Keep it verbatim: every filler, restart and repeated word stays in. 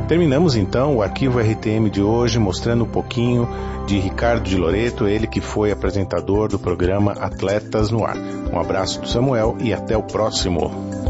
Terminamos então o Arquivo R T M de hoje mostrando um pouquinho de Ricardo de Loreto, ele que foi apresentador do programa Atletas no Ar. Um abraço do Samuel e até o próximo.